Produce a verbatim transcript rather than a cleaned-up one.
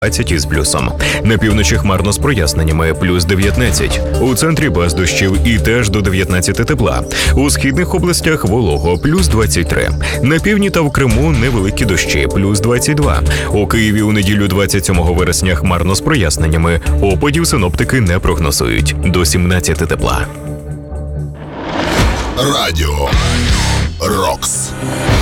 двадцять із плюсом. На півночі хмарно з проясненнями плюс дев'ятнадцять. У центрі без дощів і теж до дев'ятнадцяти тепла. У східних областях волого плюс двадцять три. На півдні та в Криму невеликі дощі плюс двадцять два. У Києві у неділю двадцять сьомого вересня хмарно з проясненнями. Опадів синоптики не прогнозують. До сімнадцяти тепла. Радіо Рокс.